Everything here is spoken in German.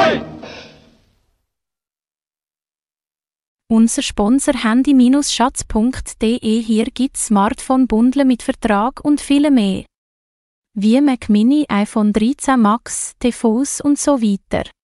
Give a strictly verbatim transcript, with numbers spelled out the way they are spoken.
Unser Sponsor handy Bindestrich schatz punkt de. Hier gibt's Smartphone-Bundle mit Vertrag und viel mehr. Wie Mac Mini, iPhone dreizehn Max, T V S und so weiter.